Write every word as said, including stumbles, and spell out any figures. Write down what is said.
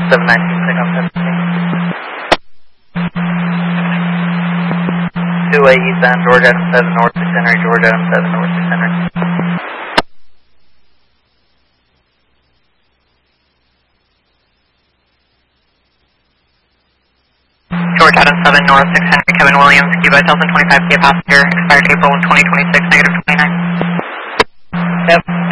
seven nineteen, pick up seventeen. two-way east end, Georgia Item seven, north six Henry, Georgia Item seven, north six Henry. Georgia Item seven, north six Henry, Kevin Williams, Cuba Delta twenty-five K passenger, expired April twenty twenty-six, negative twenty-nine. Yep.